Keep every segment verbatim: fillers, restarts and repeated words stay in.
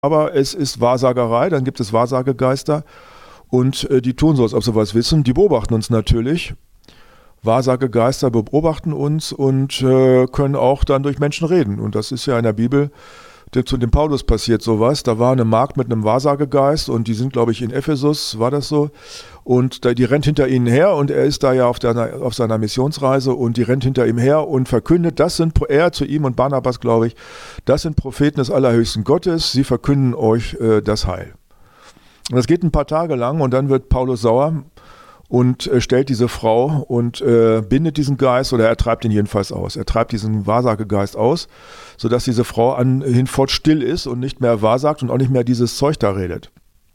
aber es ist Wahrsagerei, dann gibt es Wahrsagegeister und äh, die tun so, als ob sie was wissen. Die beobachten uns natürlich. Wahrsagegeister beobachten uns und äh, können auch dann durch Menschen reden. Und das ist ja in der Bibel, der, zu dem Paulus passiert sowas. Da war eine Magd mit einem Wahrsagegeist und die sind, glaube ich, in Ephesus, war das so. Und da, die rennt hinter ihnen her und er ist da ja auf, der, auf seiner Missionsreise und die rennt hinter ihm her und verkündet, das sind, er zu ihm und Barnabas, glaube ich, das sind Propheten des allerhöchsten Gottes, sie verkünden euch äh, das Heil. Und das geht ein paar Tage lang und dann wird Paulus sauer und äh, stellt diese Frau und äh, bindet diesen Geist, oder er treibt ihn jedenfalls aus. Er treibt diesen Wahrsagegeist aus, sodass diese Frau an, hinfort still ist und nicht mehr wahrsagt und auch nicht mehr dieses Zeug da redet.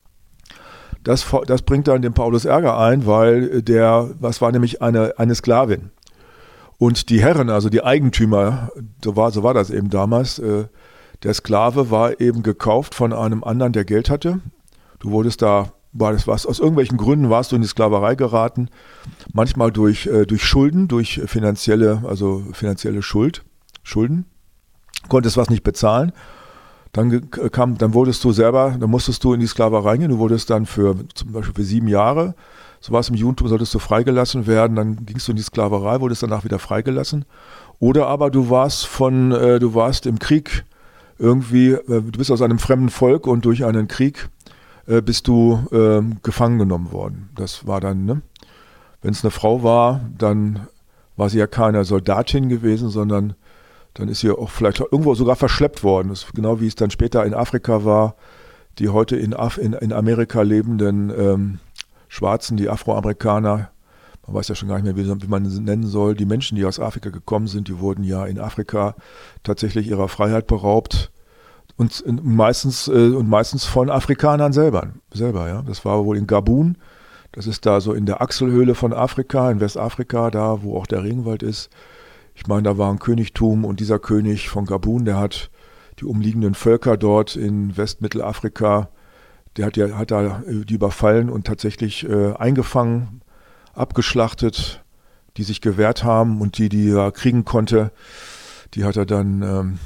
Das, das bringt dann dem Paulus Ärger ein, weil der, was war nämlich eine, eine Sklavin. Und die Herren, also die Eigentümer, so war, so war das eben damals, äh, der Sklave war eben gekauft von einem anderen, der Geld hatte. Du wurdest da War das was, aus irgendwelchen Gründen warst du in die Sklaverei geraten, manchmal durch, äh, durch Schulden, durch finanzielle, also finanzielle Schuld, Schulden, konntest was nicht bezahlen, dann kam, dann wurdest du selber, dann musstest du in die Sklaverei gehen, du wurdest dann für, zum Beispiel für sieben Jahre, so war es im Judentum, solltest du freigelassen werden, dann gingst du in die Sklaverei, wurdest danach wieder freigelassen, oder aber du warst von, äh, du warst im Krieg irgendwie, äh, du bist aus einem fremden Volk und durch einen Krieg bist du äh, gefangen genommen worden. Das war dann, ne? Wenn es eine Frau war, dann war sie ja keine Soldatin gewesen, sondern dann ist sie auch vielleicht irgendwo sogar verschleppt worden. Das ist genau wie es dann später in Afrika war, die heute in, Af- in, in Amerika lebenden ähm, Schwarzen, die Afroamerikaner, man weiß ja schon gar nicht mehr, wie, wie man sie nennen soll, die Menschen, die aus Afrika gekommen sind, die wurden ja in Afrika tatsächlich ihrer Freiheit beraubt. Und meistens, äh, und meistens von Afrikanern selber, selber, ja. Das war wohl in Gabun, das ist da so in der Achselhöhle von Afrika, in Westafrika, da wo auch der Regenwald ist. Ich meine, da war ein Königtum und dieser König von Gabun, der hat die umliegenden Völker dort in Westmittelafrika, der hat, der hat da die überfallen und tatsächlich äh, eingefangen, abgeschlachtet, die sich gewehrt haben und die, die er kriegen konnte, die hat er dann ähm,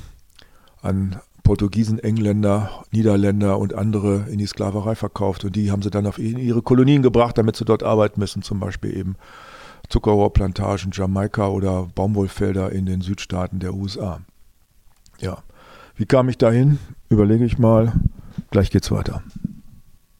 an Portugiesen, Engländer, Niederländer und andere in die Sklaverei verkauft und die haben sie dann auf ihre Kolonien gebracht, damit sie dort arbeiten müssen, zum Beispiel eben Zuckerrohrplantagen, Jamaika oder Baumwollfelder in den Südstaaten der U S A. Ja, wie kam ich dahin? Überlege ich mal. Gleich geht's weiter.